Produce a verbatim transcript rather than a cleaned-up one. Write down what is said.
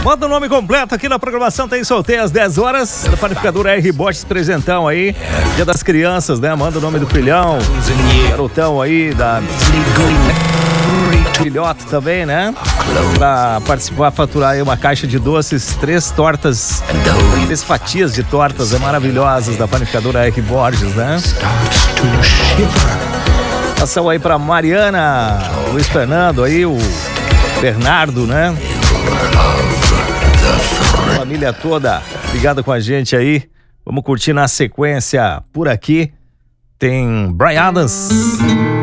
Manda o nome completo aqui na programação, tem sorteio às dez horas. Da panificadora R. Botes, presentão aí. Dia das crianças, né? Manda o nome do filhão. Garotão aí, da filhote também, né? Pra participar, faturar aí uma caixa de doces, três tortas, três fatias de tortas é maravilhosas da panificadora R. Borges, né? Ação aí pra Mariana, Luiz Fernando aí, o Bernardo, né? Família toda ligada com a gente aí. Vamos curtir na sequência por aqui. Tem Bryan Adams.